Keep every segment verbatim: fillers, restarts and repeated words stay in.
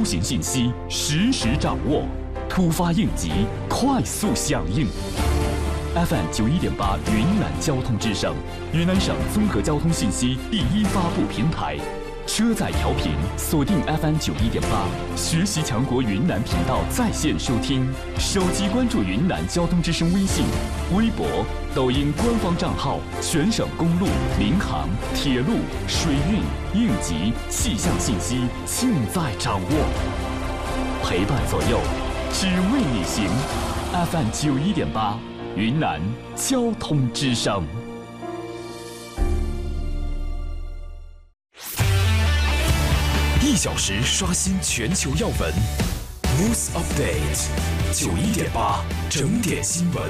行信息实时掌握，突发应急快速响应。F M 九一点八云南交通之声，云南省综合交通信息第一发布平台。车载调频锁定 F M 九一点八，学习强国云南频道在线收听，手机关注云南交通之声微信、微博、抖音官方账号，全省公路、民航、铁路、水运、应急、气象信息尽在掌握，陪伴左右，只为你行。F M 九一点八，云南交通之声。一小时刷新全球要闻 ，News Update， 九一点八整点新闻。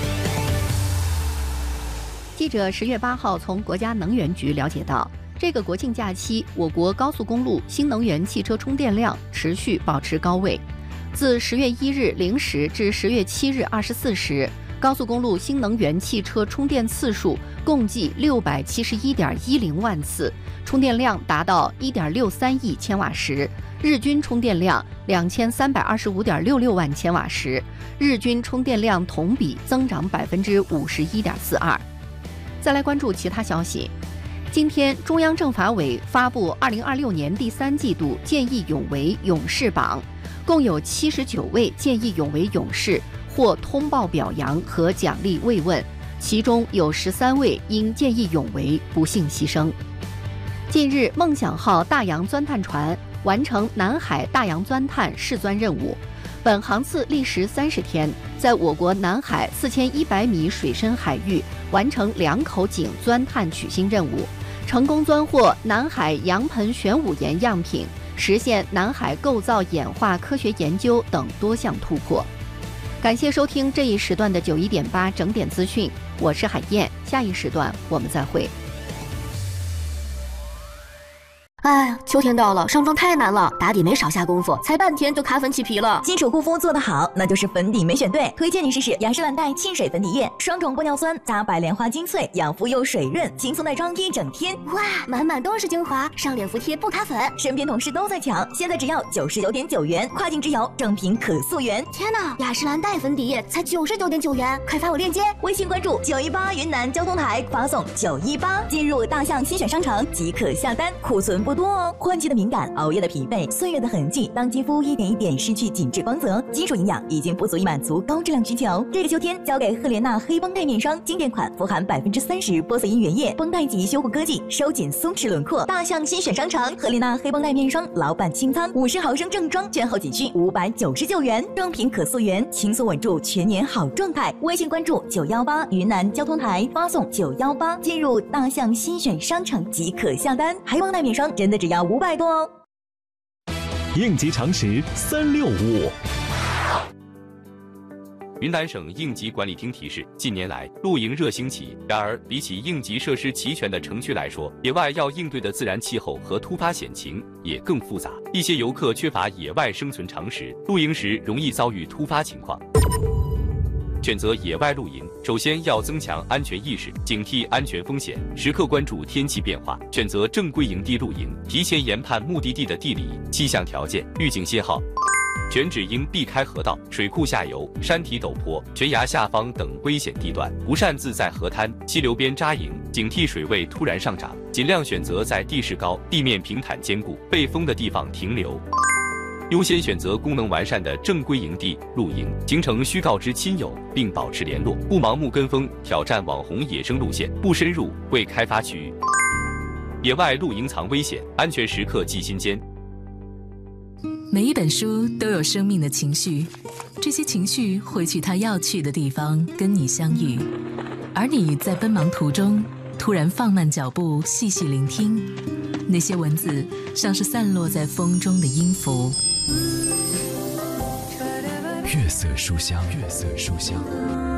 记者十月八号从国家能源局了解到，这个国庆假期，我国高速公路新能源汽车充电量持续保持高位。自十月一日零时至十月七日二十四时，高速公路新能源汽车充电次数共计六百七十一点一零万次，充电量达到一点六三亿千瓦时，日均充电量两千三百二十五点六六万千瓦时，日均充电量同比增长百分之五十一点四二。再来关注其他消息。今天，中央政法委发布二零二六年第三季度见义勇为勇士榜，共有七十九位见义勇为勇士获通报表扬和奖励慰问，其中有十三位因见义勇为不幸牺牲。近日，梦想号大洋钻探船完成南海大洋钻探试钻任务，本航次历时三十天，在我国南海四千一百米水深海域完成两口井钻探取芯任务，成功钻获南海洋盆玄武岩样品，实现南海构造演化科学研究等多项突破。感谢收听这一时段的九一点八整点资讯，我是海燕，下一时段我们再会。 哎呀，秋天到了，上妆太难了，打底没少下功夫，才半天就卡粉起皮了。 基础护肤做得好，那就是粉底没选对。推荐你试试雅诗兰黛沁水粉底液，双重玻尿酸加白莲花精粹，养肤又水润，轻松耐妆一整天。 哇，满满都是精华，上脸服帖不卡粉。 身边同事都在抢，现在只要九十九点九元，跨境直邮，正品可溯源。 天哪，雅诗兰黛粉底液才九十九点九元，快发我链接。 微信关注九一八云南交通台，发送九一八进入大象新选商城即可下单，库存不多哦。换季的敏感，熬夜的疲惫，岁月的痕迹，当肌肤一点一点失去紧致光泽，基础营养已经不足以满足高质量需求。这个秋天交给赫莲娜黑绷带面霜，经典款富含百分之三十玻色因原液，绷带级修护科技，收紧松弛轮廓。大象新选商城赫莲娜黑绷带面霜老版清仓，五十毫升正装券后仅需五百九十九元，正品可溯源，轻松稳住全年好状态。微信关注九幺八云南交通台，发送九幺八进入大象新选商城即可下单。黑绷带面霜真的只要五百多哦。 应急常识三六五。 云南省应急管理厅提示，近年来露营热兴起，然而比起应急设施齐全的城区来说，野外要应对的自然气候和突发险情也更复杂。一些游客缺乏野外生存常识，露营时容易遭遇突发情况。选择野外露营，首先要增强安全意识，警惕安全风险，时刻关注天气变化。选择正规营地露营，提前研判目的地的地理、气象条件，预警信号。选址应避开河道、水库下游、山体陡坡、悬崖下方等危险地段，不擅自在河滩、溪流边扎营，警惕水位突然上涨。尽量选择在地势高、地面平坦坚固、背风的地方停留。优先选择功能完善的正规营地露营，行程需告知亲友并保持联络，不盲目跟风挑战网红野生路线，不深入未开发区域。野外露营藏危险，安全时刻记心间。 每一本书都有生命的情绪，这些情绪会去它要去的地方跟你相遇，而你在奔忙途中突然放慢脚步，细细聆听，那些文字像是散落在风中的音符。 月色书香，月色书香。